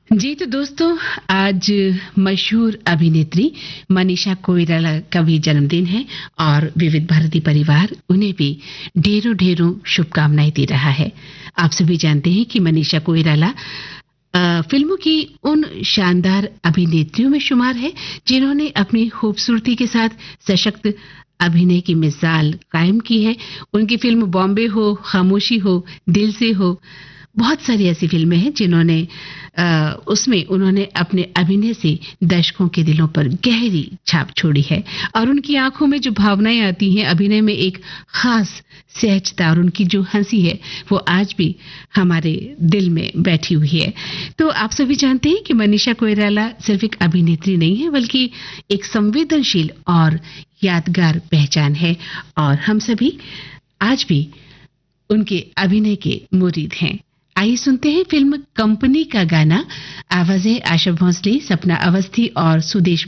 जी तो दोस्तों, आज मशहूर अभिनेत्री मनीषा कोइराला का भी जन्मदिन है और विविध भारती परिवार उन्हें भी ढेरों ढेरों शुभकामनाएं दे रहा है। आप सभी जानते हैं कि मनीषा कोइराला फिल्मों की उन शानदार अभिनेत्रियों में शुमार है जिन्होंने अपनी खूबसूरती के साथ सशक्त अभिनय की मिसाल कायम की है। उनकी फिल्म बॉम्बे हो, खामोशी हो, दिल से हो, बहुत सारी ऐसी फिल्में हैं जिन्होंने उसमें उन्होंने अपने अभिनय से दर्शकों के दिलों पर गहरी छाप छोड़ी है और उनकी आंखों में जो भावनाएं आती हैं, अभिनय में एक खास सहजता और उनकी जो हंसी है वो आज भी हमारे दिल में बैठी हुई है। तो आप सभी जानते हैं कि मनीषा कोइराला सिर्फ एक अभिनेत्री नहीं है बल्कि एक संवेदनशील और यादगार पहचान है और हम सभी आज भी उनके अभिनय के मुरीद हैं। आइए सुनते हैं फिल्म कंपनी का गाना। आवाजें आशा भोसले, सपना अवस्थी और सुदेश